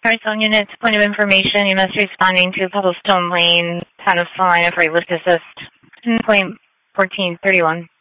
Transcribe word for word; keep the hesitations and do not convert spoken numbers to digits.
Carson units, point of information, you must be responding to Cobblestone Lane, town of Salina for a lift assist, ten point fourteen thirty-one.